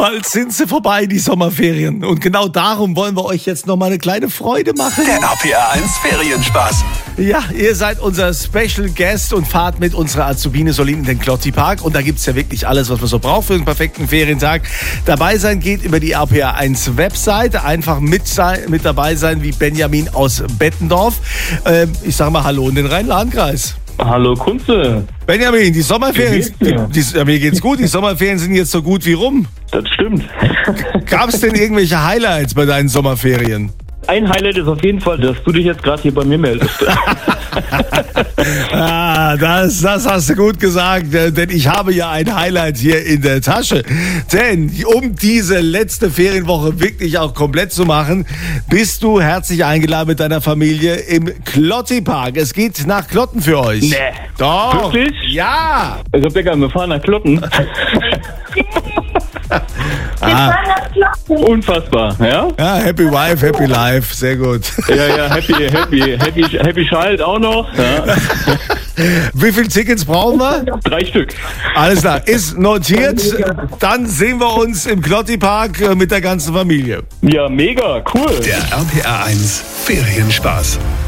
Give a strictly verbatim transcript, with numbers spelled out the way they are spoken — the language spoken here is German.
Bald sind sie vorbei, die Sommerferien. Und genau darum wollen wir euch jetzt noch mal eine kleine Freude machen. Der R P R eins Ferienspaß. Ja, ihr seid unser Special Guest und fahrt mit unserer Azubine Solin in den Klotti Park. Und da gibt's ja wirklich alles, was man so braucht für einen perfekten Ferientag. Dabei sein geht über die R P R eins Webseite. Einfach mit, sein, mit dabei sein wie Benjamin aus Bettendorf. Ähm, ich sag mal Hallo in den Rhein-Lahn-Kreis. Hallo Kunze. Benjamin, die Sommerferien, Wie geht's dir? die, die, ja, mir geht's gut, die Sommerferien sind jetzt so gut wie rum. Das stimmt. Gab es denn irgendwelche Highlights bei deinen Sommerferien? Ein Highlight ist auf jeden Fall, dass du dich jetzt gerade hier bei mir meldest. Ah, das, das hast du gut gesagt, denn ich habe ja ein Highlight hier in der Tasche. Denn um diese letzte Ferienwoche wirklich auch komplett zu machen, bist du herzlich eingeladen mit deiner Familie im Klotti Park. Es geht nach Klotten für euch. Nee. Doch. Wirklich? Ja. Also Becker, wir fahren nach Klotten. Ah. Unfassbar, ja? Ja, happy wife, happy life. Sehr gut. Ja, ja, happy, happy, happy, happy child auch noch. Ja. Wie viele Tickets brauchen wir? Drei Stück. Alles klar, ist notiert. Dann sehen wir uns im Klotti Park mit der ganzen Familie. Ja, mega, cool. Der R P R eins Ferienspaß.